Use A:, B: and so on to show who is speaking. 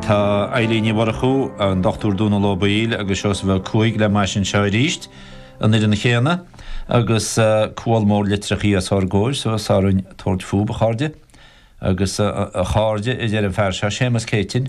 A: Tá Eileen Warchu an Dr. Dúna Lóbail agus seos bheith cuaig le mai sin seo ríist an idir na chéana agus cuail mór litrachaí a sargóir so sárin tord fú ba cháde agus a cháde idir an fear se sémas céitin